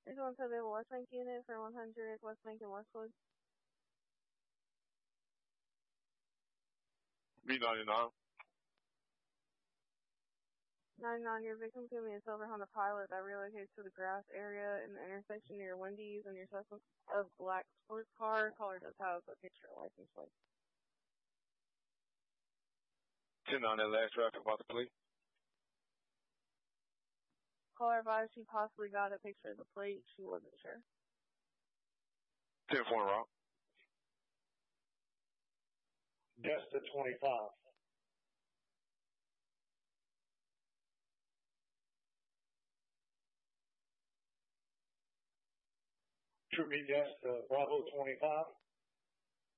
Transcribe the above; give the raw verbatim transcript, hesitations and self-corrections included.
You're going to the West Bank unit for one hundred West Bank and Westwood. B ninety-nine. ninety-nine, your victim to me is Silver Honda Pilot that relocates to the grass area in the intersection near Wendy's and your suspect of black sports car. Caller does have a picture of license plate. ten nine, that last traffic about the plate. Caller advised she possibly got a picture of the plate. She wasn't sure. ten four, Rock. Just the twenty-five. True me, yes, uh, Bravo twenty-five.